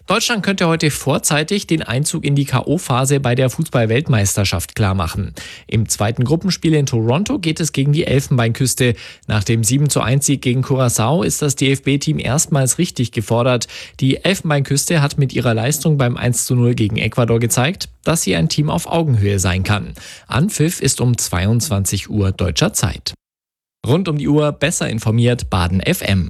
Deutschland könnte heute vorzeitig den Einzug in die K.O.-Phase bei der Fußball-Weltmeisterschaft klarmachen. Im zweiten Gruppenspiel in Toronto geht es gegen die Elfenbeinküste. Nach dem 7:1-Sieg gegen Curaçao ist das DFB-Team erstmals richtig gefordert. Die Elfenbeinküste hat mit ihrer Leistung beim 1:0 gegen Ecuador gezeigt, dass sie ein Team auf Augenhöhe sein kann. Anpfiff ist um 22 Uhr deutscher Zeit. Rund um die Uhr besser informiert Baden FM.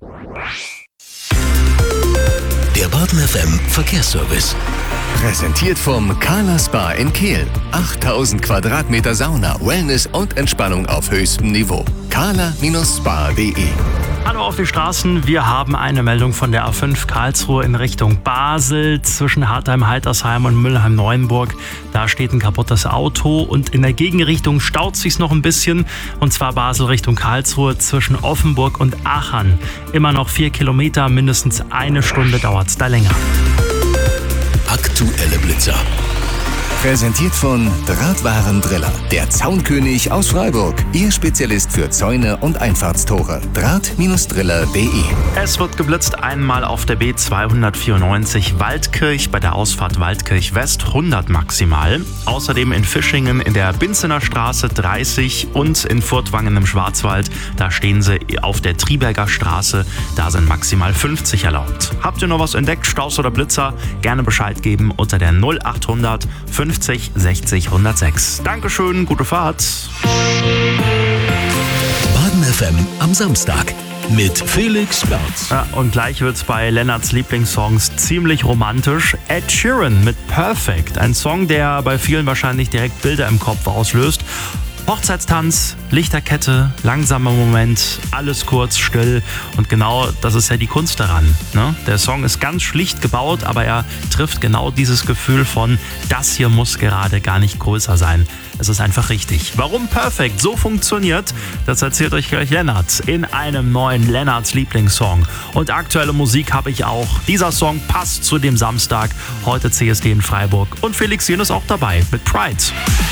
Der Baden FM Verkehrsservice. Präsentiert vom Carla Spa in Kehl. 8000 Quadratmeter Sauna, Wellness und Entspannung auf höchstem Niveau. carla-spa.de. Hallo auf die Straßen. Wir haben eine Meldung von der A5 Karlsruhe in Richtung Basel zwischen Hartheim-Haltersheim und Mülheim-Neuenburg. Da steht ein kaputtes Auto und in der Gegenrichtung staut sich's noch ein bisschen. Und zwar Basel Richtung Karlsruhe zwischen Offenburg und Aachen. Immer noch 4 Kilometer, mindestens eine Stunde dauert's da länger. Aktuelle Blitzer. Präsentiert von Drahtwarendriller, der Zaunkönig aus Freiburg. Ihr Spezialist für Zäune und Einfahrtstore. Draht-driller.de. Es wird geblitzt einmal auf der B294 Waldkirch bei der Ausfahrt Waldkirch West 100 maximal. Außerdem in Fischingen in der Binzener Straße 30 und in Furtwangen im Schwarzwald. Da stehen sie auf der Triberger Straße. Da sind maximal 50 erlaubt. Habt ihr noch was entdeckt, Staus oder Blitzer? Gerne Bescheid geben unter der 0800 50 60 106. Dankeschön, gute Fahrt. Baden FM am Samstag mit Felix Berz. Ja, und gleich wird's bei Lennarts Lieblingssongs ziemlich romantisch. Ed Sheeran mit Perfect. Ein Song, der bei vielen wahrscheinlich direkt Bilder im Kopf auslöst. Hochzeitstanz, Lichterkette, langsamer Moment, alles kurz, still. Und genau das ist ja die Kunst daran. Ne? Der Song ist ganz schlicht gebaut, aber er trifft genau dieses Gefühl von, das hier muss gerade gar nicht größer sein. Es ist einfach richtig. Warum Perfect so funktioniert, das erzählt euch gleich Lennart in einem neuen Lennarts Lieblingssong. Und aktuelle Musik habe ich auch. Dieser Song passt zu dem Samstag. Heute CSD in Freiburg. Und Felix Jen ist auch dabei mit Pride.